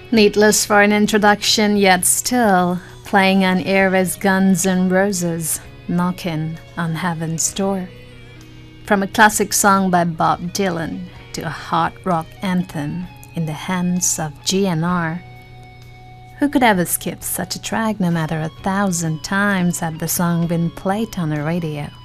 Needless for an introduction, yet still playing on air as Guns N' Roses, Knockin' on Heaven's Door. From a classic song by Bob Dylan to a hard rock anthem in the hands of GNR. Who could ever skip such a track no matter 1,000 times had the song been played on the radio?